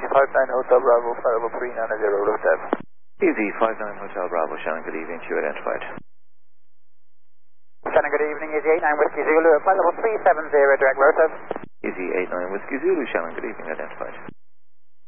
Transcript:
59 Hotel Bravo, flight level 390, lift up. Easy, 59 Hotel Bravo, Shannon, good evening to you, identified. Shannon, good evening, Easy 89 Whiskey Zulu, flight level 370, direct rotor. Easy 89 Whiskey Zulu, Shannon, good evening, identified.